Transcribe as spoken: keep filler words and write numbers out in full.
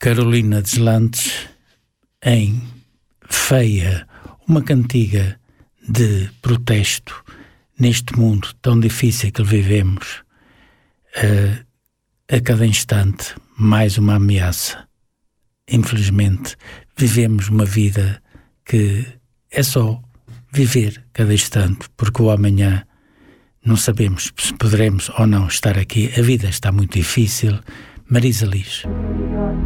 Carolina Deslandes, em Feia, uma cantiga de protesto neste mundo tão difícil que vivemos. Uh, a cada instante, mais uma ameaça. Infelizmente, vivemos uma vida que é só viver cada instante, porque o amanhã não sabemos se poderemos ou não estar aqui. A vida está muito difícil. Marisa Liz.